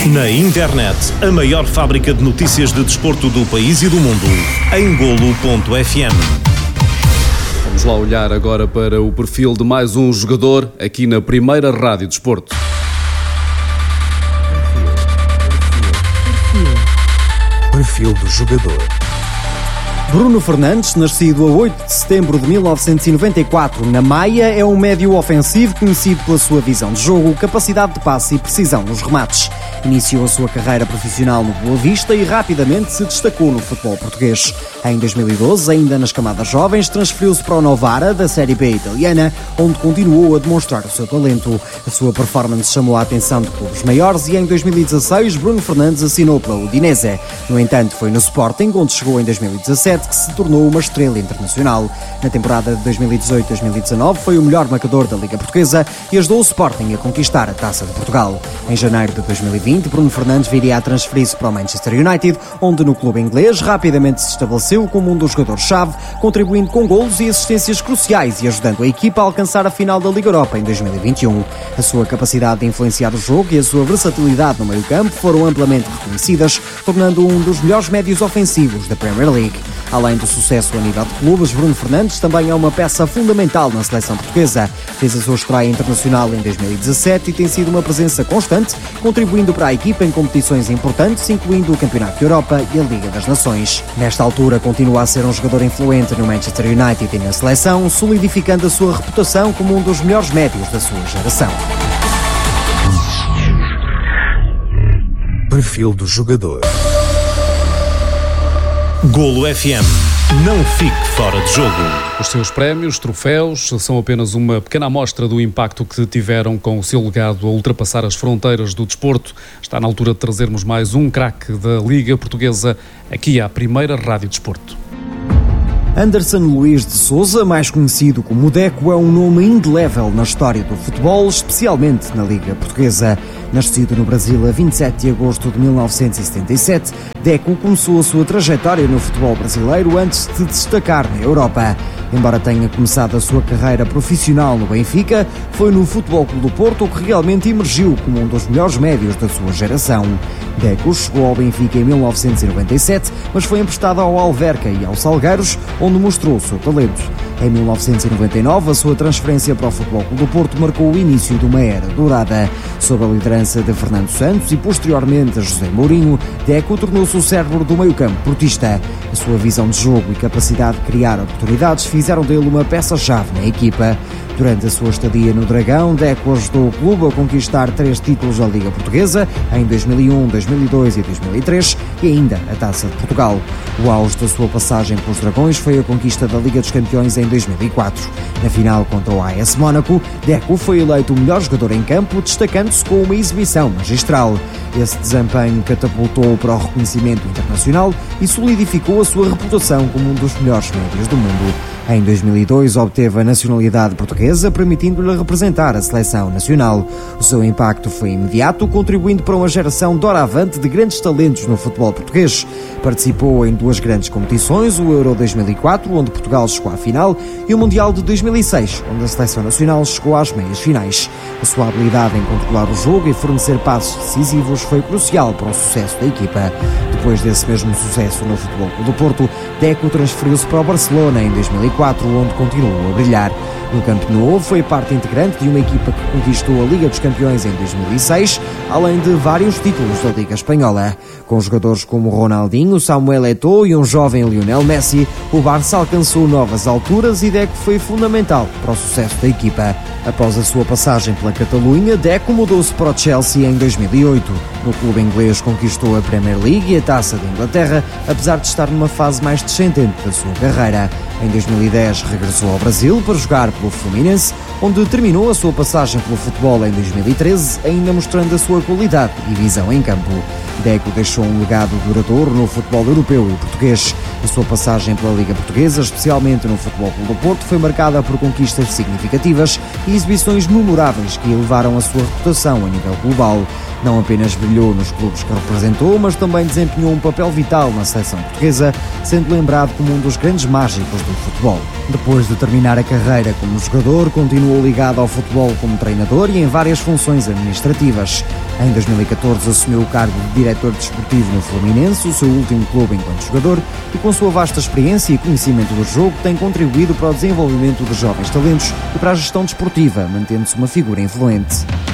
Na internet, a maior fábrica de notícias de desporto do país e do mundo, em Golo.fm. Vamos lá olhar agora para o perfil de mais um jogador aqui na primeira Rádio Desporto. Perfil do jogador. Bruno Fernandes, nascido a 8 de setembro de 1994 na Maia, é um médio ofensivo conhecido pela sua visão de jogo, capacidade de passe e precisão nos remates. Iniciou a sua carreira profissional no Boa Vista e rapidamente se destacou no futebol português. Em 2012, ainda nas camadas jovens, transferiu-se para o Novara, da Série B italiana, onde continuou a demonstrar o seu talento. A sua performance chamou a atenção de clubes maiores e em 2016 Bruno Fernandes assinou pela Udinese. No entanto, foi no Sporting, onde chegou em 2017, que se tornou uma estrela internacional. Na temporada de 2018-2019 foi o melhor marcador da Liga Portuguesa e ajudou o Sporting a conquistar a Taça de Portugal. Em janeiro de 2020, Bruno Fernandes viria a transferir-se para o Manchester United, onde no clube inglês rapidamente se estabeleceu como um dos jogadores-chave, contribuindo com golos e assistências cruciais e ajudando a equipa a alcançar a final da Liga Europa em 2021. A sua capacidade de influenciar o jogo e a sua versatilidade no meio-campo foram amplamente reconhecidas, tornando-o um dos melhores médios ofensivos da Premier League. Além do sucesso a nível de clubes, Bruno Fernandes também é uma peça fundamental na seleção portuguesa. Fez a sua estreia internacional em 2017 e tem sido uma presença constante, contribuindo para a equipa em competições importantes, incluindo o Campeonato da Europa e a Liga das Nações. Nesta altura, continua a ser um jogador influente no Manchester United e na seleção, solidificando a sua reputação como um dos melhores médios da sua geração. Perfil do jogador. Golo FM. Não fique fora de jogo. Os seus prémios, troféus, são apenas uma pequena amostra do impacto que tiveram com o seu legado a ultrapassar as fronteiras do desporto. Está na altura de trazermos mais um craque da Liga Portuguesa aqui à primeira Rádio Desporto. Anderson Luiz de Souza, mais conhecido como Deco, é um nome indelével na história do futebol, especialmente na Liga Portuguesa. Nascido no Brasil a 27 de agosto de 1977, Deco começou a sua trajetória no futebol brasileiro antes de destacar na Europa. Embora tenha começado a sua carreira profissional no Benfica, foi no Futebol Clube do Porto que realmente emergiu como um dos melhores médios da sua geração. Deco chegou ao Benfica em 1997, mas foi emprestado ao Alverca e aos Salgueiros, onde mostrou o seu talento. Em 1999, a sua transferência para o Futebol Clube do Porto marcou o início de uma era dourada. Sob a liderança de Fernando Santos e posteriormente a José Mourinho, Deco tornou-se o cérebro do meio-campo portista. A sua visão de jogo e capacidade de criar oportunidades fizeram dele uma peça-chave na equipa. Durante a sua estadia no Dragão, Deco ajudou o clube a conquistar 3 títulos da Liga Portuguesa em 2001, 2002 e 2003 e ainda a Taça de Portugal. O auge da sua passagem pelos Dragões foi a conquista da Liga dos Campeões em 2004. Na final contra o AS Mónaco, Deco foi eleito o melhor jogador em campo, destacando-se com uma exibição magistral. Esse desempenho catapultou para o reconhecimento internacional e solidificou a sua reputação como um dos melhores médios do mundo. Em 2002 obteve a nacionalidade portuguesa, permitindo-lhe representar a seleção nacional. O seu impacto foi imediato, contribuindo para uma geração doravante de grandes talentos no futebol português. Participou em 2 grandes competições, o Euro 2004, onde Portugal chegou à final, e o Mundial de 2006, onde a seleção nacional chegou às meias finais. A sua habilidade em controlar o jogo e fornecer passos decisivos foi crucial para o sucesso da equipa. Depois desse mesmo sucesso no Futebol Clube do Porto, Deco transferiu-se para o Barcelona em 2004, onde continuou a brilhar. No Camp Nou foi parte integrante de uma equipa que conquistou a Liga dos Campeões em 2006, além de vários títulos da Liga Espanhola. Com jogadores como Ronaldinho, Samuel Eto'o e um jovem Lionel Messi, o Barça alcançou novas alturas e Deco foi fundamental para o sucesso da equipa. Após a sua passagem pela Catalunha, Deco mudou-se para o Chelsea em 2008. No clube inglês conquistou a Premier League e a Taça de Inglaterra, apesar de estar numa fase mais descendente da sua carreira. Em 2010 regressou ao Brasil para jogar pelo Fluminense, onde terminou a sua passagem pelo futebol em 2013, ainda mostrando a sua qualidade e visão em campo. Deco deixou um legado duradouro no futebol europeu e português. A sua passagem pela Liga Portuguesa, especialmente no Futebol Clube do Porto, foi marcada por conquistas significativas e exibições memoráveis que elevaram a sua reputação a nível global. Não apenas brilhou nos clubes que representou, mas também desempenhou um papel vital na seleção portuguesa, sendo lembrado como um dos grandes mágicos do futebol. Depois de terminar a carreira como jogador, continuou ligado ao futebol como treinador e em várias funções administrativas. Em 2014 assumiu o cargo de diretor desportivo no Fluminense, o seu último clube enquanto jogador, e com sua vasta experiência e conhecimento do jogo tem contribuído para o desenvolvimento de jovens talentos e para a gestão desportiva, mantendo-se uma figura influente.